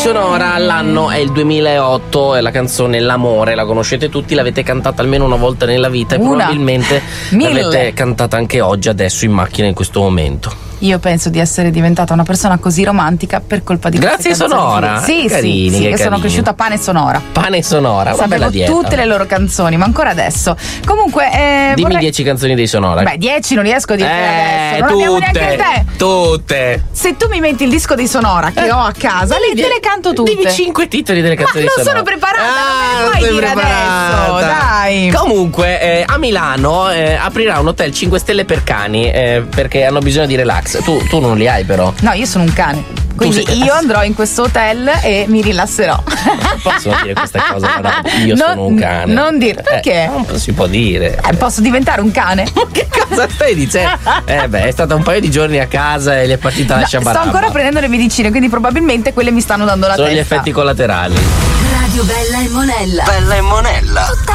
Sonora, l'anno è il 2008 e la canzone L'amore la conoscete tutti, l'avete cantata almeno una volta nella vita e probabilmente l'avete cantata anche oggi, adesso in macchina in questo momento. Io penso di essere diventata una persona così romantica per colpa di queste Grazie Sonora. Sì, carini, sì, che carini. sono cresciuta pane Sonora. Pane Sonora, una bella sapevo dieta. tutte le loro canzoni, ma ancora adesso. Comunque dimmi 10 canzoni dei Sonora. Beh, 10 non riesco a dire adesso. Non abbiamo neanche il te. Tutte. Se tu mi metti il disco di Sonora che ho a casa, te le canto tutte. Dimmi 5 titoli delle canzoni di Ma non Sonora. sono preparata, non me le puoi dire adesso. Dai. Comunque, a Milano aprirà un hotel 5 stelle per cani perché hanno bisogno di relax. Tu non li hai però. No, io sono un cane. Quindi io andrò in questo hotel e mi rilasserò. Non posso dire questa cosa, io sono un cane. Non dire perché? Non si può dire. Posso diventare un cane? Ma che cosa stai dicendo? È stata un paio di giorni a casa e gli è partita la sciabarabba. Sto ancora prendendo le medicine, quindi probabilmente quelle mi stanno dando la sono testa. Sono gli effetti collaterali. Radio Bella e Monella. Bella e Monella.